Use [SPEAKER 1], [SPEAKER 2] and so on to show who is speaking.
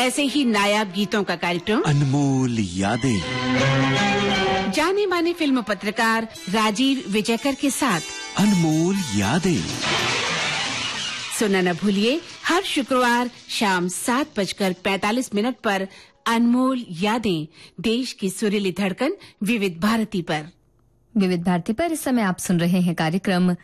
[SPEAKER 1] ऐसे ही नायाब गीतों का कार्यक्रम
[SPEAKER 2] अनमोल यादें।
[SPEAKER 1] जाने माने फिल्म पत्रकार राजीव विजयकर के साथ
[SPEAKER 2] अनमोल यादें
[SPEAKER 1] सुनना न भूलिए हर शुक्रवार शाम 7:45 पर अनमोल यादें, देश की सुरीली धड़कन विविध भारती पर।
[SPEAKER 3] विविध भारती पर इस समय आप सुन रहे हैं कार्यक्रम